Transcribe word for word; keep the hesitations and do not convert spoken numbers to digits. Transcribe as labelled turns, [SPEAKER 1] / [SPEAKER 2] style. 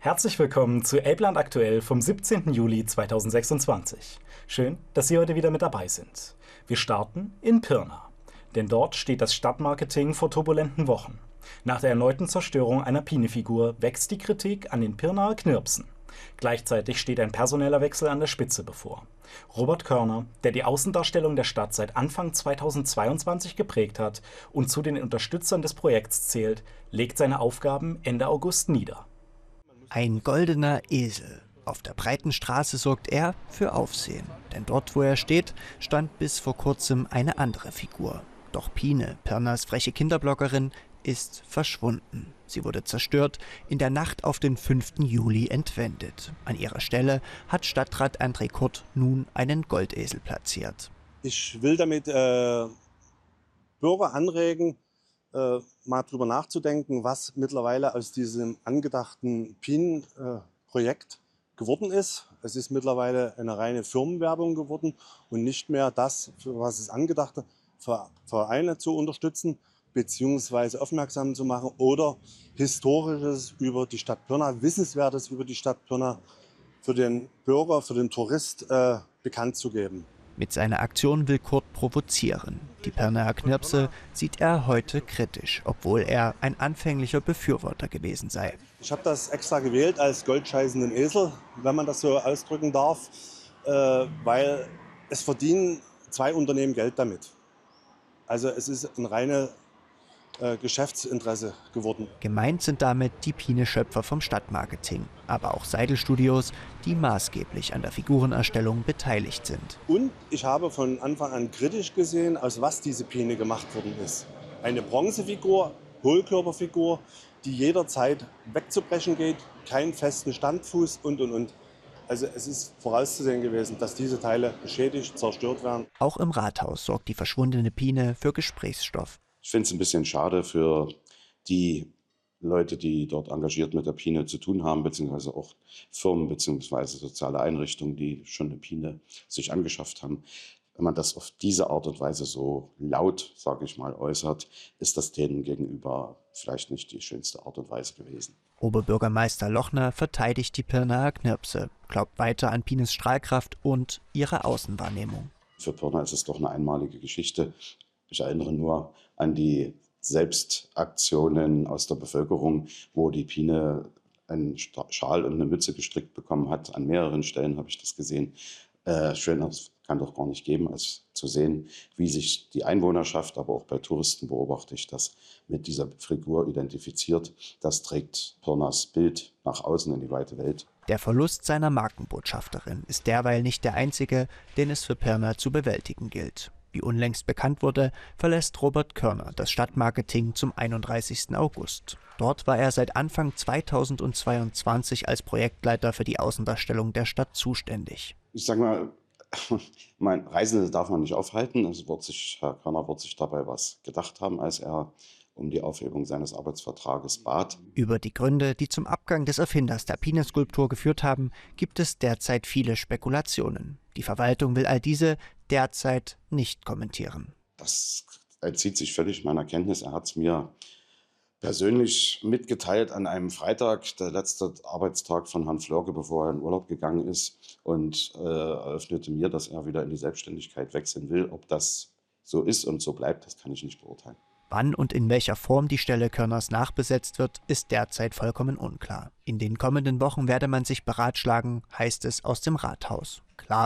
[SPEAKER 1] Herzlich willkommen zu Elbland aktuell vom siebzehnten Juli zweitausendsechsundzwanzig. Schön, dass Sie heute wieder mit dabei sind. Wir starten in Pirna, denn dort steht das Stadtmarketing vor turbulenten Wochen. Nach der erneuten Zerstörung einer Pine-Figur wächst die Kritik an den Pirnaer Knirpsen. Gleichzeitig steht ein personeller Wechsel an der Spitze bevor. Robert Körner, der die Außendarstellung der Stadt seit Anfang zweitausendzweiundzwanzig geprägt hat und zu den Unterstützern des Projekts zählt, legt seine Aufgaben Ende August nieder.
[SPEAKER 2] Ein goldener Esel. Auf der breiten Straße sorgt er für Aufsehen. Denn dort, wo er steht, stand bis vor kurzem eine andere Figur. Doch Pine, Pirnas freche Kinderbloggerin, ist verschwunden. Sie wurde zerstört, in der Nacht auf den fünften Juli entwendet. An ihrer Stelle hat Stadtrat André Kurt nun einen Goldesel platziert.
[SPEAKER 3] Ich will damit äh, Bürger anregen, äh, mal drüber nachzudenken, was mittlerweile aus diesem angedachten Pin-Projekt äh, geworden ist. Es ist mittlerweile eine reine Firmenwerbung geworden und nicht mehr das, für was es angedacht war, Vereine zu unterstützen beziehungsweise aufmerksam zu machen oder Historisches über die Stadt Pirna, Wissenswertes über die Stadt Pirna für den Bürger, für den Tourist äh, bekannt zu geben.
[SPEAKER 2] Mit seiner Aktion will Kurt provozieren. Die Pirnaer Knirpse sieht er heute kritisch, obwohl er ein anfänglicher Befürworter gewesen sei.
[SPEAKER 3] Ich habe das extra gewählt als goldscheißenden Esel, wenn man das so ausdrücken darf, äh, weil es verdienen zwei Unternehmen Geld damit. Also es ist ein reines äh, Geschäftsinteresse geworden.
[SPEAKER 2] Gemeint sind damit die Pine-Schöpfer vom Stadtmarketing, aber auch Seidel-Studios, die maßgeblich an der Figurenerstellung beteiligt sind.
[SPEAKER 3] Und ich habe von Anfang an kritisch gesehen, aus was diese Pine gemacht worden ist. Eine Bronzefigur, Hohlkörperfigur, die jederzeit wegzubrechen geht, keinen festen Standfuß und und und. Also es ist vorauszusehen gewesen, dass diese Teile beschädigt, zerstört werden.
[SPEAKER 2] Auch im Rathaus sorgt die verschwundene Pine für Gesprächsstoff.
[SPEAKER 4] Ich finde es ein bisschen schade für die Leute, die dort engagiert mit der Pine zu tun haben, beziehungsweise auch Firmen beziehungsweise soziale Einrichtungen, die schon eine Pine sich angeschafft haben. Wenn man das auf diese Art und Weise so laut, sage ich mal, äußert, ist das denen gegenüber vielleicht nicht die schönste Art und Weise gewesen.
[SPEAKER 2] Oberbürgermeister Lochner verteidigt die Pirnaer Knirpse, glaubt weiter an Pines Strahlkraft und ihre Außenwahrnehmung.
[SPEAKER 4] Für Pirna ist es doch eine einmalige Geschichte. Ich erinnere nur an die Selbstaktionen aus der Bevölkerung, wo die Pine einen Schal und eine Mütze gestrickt bekommen hat. An mehreren Stellen habe ich das gesehen. Äh, schöner kann doch gar nicht geben, als zu sehen, wie sich die Einwohnerschaft, aber auch bei Touristen beobachte ich das, mit dieser Figur identifiziert. Das trägt Pirnas Bild nach außen in die weite Welt.
[SPEAKER 2] Der Verlust seiner Markenbotschafterin ist derweil nicht der einzige, den es für Pirna zu bewältigen gilt. Wie unlängst bekannt wurde, verlässt Robert Körner das Stadtmarketing zum einunddreißigsten August. Dort war er seit Anfang zweitausendzweiundzwanzig als Projektleiter für die Außendarstellung der Stadt zuständig.
[SPEAKER 4] Ich sage mal, mein Reisende darf man nicht aufhalten. Es wird sich, Herr Körner wird sich dabei was gedacht haben, als er um die Aufhebung seines Arbeitsvertrages bat.
[SPEAKER 2] Über die Gründe, die zum Abgang des Erfinders der Pine-Skulptur geführt haben, gibt es derzeit viele Spekulationen. Die Verwaltung will all diese derzeit nicht kommentieren.
[SPEAKER 4] Das entzieht sich völlig meiner Kenntnis. Er hat es mir persönlich mitgeteilt an einem Freitag, der letzte Arbeitstag von Herrn Flörke, bevor er in Urlaub gegangen ist, und äh, eröffnete mir, dass er wieder in die Selbstständigkeit wechseln will. Ob das so ist und so bleibt, das kann ich nicht beurteilen.
[SPEAKER 2] Wann und in welcher Form die Stelle Körners nachbesetzt wird, ist derzeit vollkommen unklar. In den kommenden Wochen werde man sich beratschlagen, heißt es aus dem Rathaus. Klar